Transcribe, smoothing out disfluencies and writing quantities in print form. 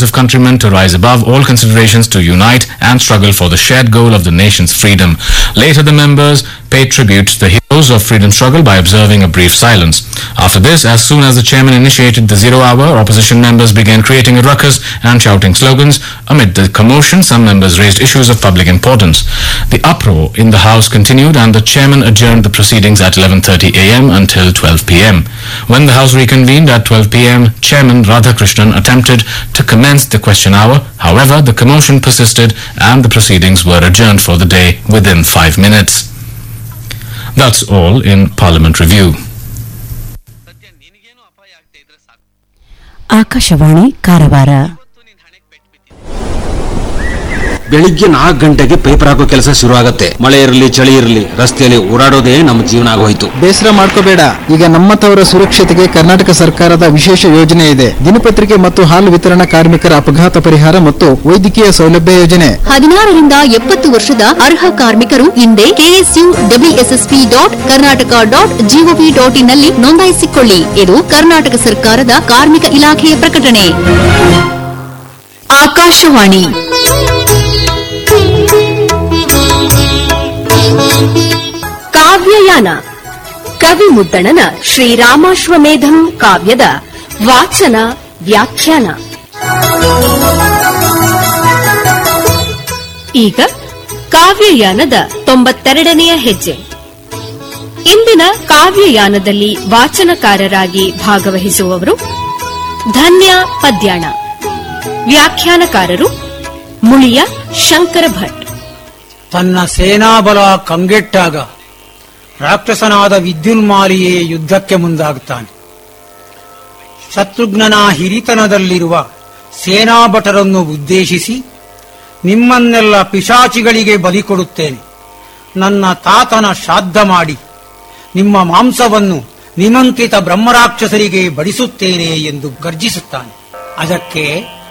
of countrymen to rise above all considerations to unite and struggle for the shared goal of the nation's freedom. Later, the members paid tribute to the heroes of freedom struggle by observing a brief silence. After this, as soon as the chairman initiated the 0 hour, opposition members began creating a ruckus and shouting slogans. Amid the commotion, some members raised issues of public importance. The uproar in the House continued and the chairman adjourned the proceedings at 11:30 a.m. until 12 p.m. When the House reconvened at 12 p.m., Chairman Radhakrishnan attempted to commence the question hour. However, the commotion persisted and the proceedings were adjourned for the day within 5 minutes. That's all in Parliament Review. Akashvani Karwar. ಬೆಳಿಗ್ಗೆ 4 ಗಂಟೆಗೆ paper ಹಾಕೋ ಕೆಲಸ ಶುರು ಆಗುತ್ತೆ. ಮಳೆ ಇರಲಿ ಚಳಿ ಇರಲಿ ರಸ್ತೆಯಲ್ಲಿ ಓಡಾಡೋದೇ ನಮ್ಮ ಜೀವನ ಆಗೋಯ್ತು. ಬೇಸರ ಮಾಡ್ಕೋಬೇಡ, ಈಗ ನಮ್ಮತವರ ಸುರಕ್ಷತೆಗೆ ಕರ್ನಾಟಕ ಸರ್ಕಾರದ ವಿಶೇಷ ಯೋಜನೆ ಇದೆ. ದಿನಪತ್ರಿಕೆ ಮತ್ತು ಹಾಲು ವಿತರಣಾ ಕಾರ್ಮಿಕರ ಅಪಘಾತ ಪರಿಹಾರ ಮತ್ತು ವೈದ್ಯಕೀಯ ಸೌಲಭ್ಯ ಯೋಜನೆ. 16 ರಿಂದ 70 ವರ್ಷದ ಅರ್ಹ ಕಾರ್ಮಿಕರು ಹಿಂದೆ KSUWSSP.Karnataka.gov.in ನಲ್ಲಿ ನೋಂದಾಯಿಸಿಕೊಳ್ಳಿ. ಇದು ಕರ್ನಾಟಕ ಸರ್ಕಾರದ ಕಾರ್ಮಿಕ ಇಲಾಖೆಯ ಪ್ರಕಟಣೆ. ಆಕಾಶವಾಣಿ ಕಾವ್ಯಯಾನ. ಕವಿ ಮುದ್ದಣನ ಶ್ರೀರಾಮಾಶ್ವಮೇಧಂ ಕಾವ್ಯದ ವಾಚನ ವ್ಯಾಖ್ಯಾನ. ಈಗ ಕಾವ್ಯಯಾನದ 92ನೆಯ ಹೆಜ್ಜೆ. ಇಂದಿನ ಕಾವ್ಯಯಾನದಲ್ಲಿ ವಾಚನಕಾರರಾಗಿ ಭಾಗವಹಿಸುವವರು ಧನ್ಯ ಪದ್ಯಾಣ. ವ್ಯಾಖ್ಯಾನಕಾರರು ಮುಳಿಯ ಶಂಕರ ಭಟ್. ತನ್ನ ಸೇನಾಬಲ ಕಂಗೆಟ್ಟಾಗ ರಾಕ್ಷಸನಾದ ವಿದ್ಯುನ್ಮಾಲಿಯೇ ಯುದ್ಧಕ್ಕೆ ಮುಂದಾಗುತ್ತಾನೆ. ಶತ್ರುಘ್ನನ ಹಿರಿತನದಲ್ಲಿರುವ ಸೇನಾಭಟರನ್ನು ಉದ್ದೇಶಿಸಿ, ನಿಮ್ಮನ್ನೆಲ್ಲ ಪಿಶಾಚಿಗಳಿಗೆ ಬಲಿ ಕೊಡುತ್ತೇನೆ, ನನ್ನ ತಾತನ ಶ್ರಾದ್ದ ಮಾಡಿ ನಿಮ್ಮ ಮಾಂಸವನ್ನು ನಿಮಂತ್ರಿತ ಬ್ರಹ್ಮರಾಕ್ಷಸರಿಗೆ ಬಡಿಸುತ್ತೇನೆ ಎಂದು ಗರ್ಜಿಸುತ್ತಾನೆ. ಅದಕ್ಕೆ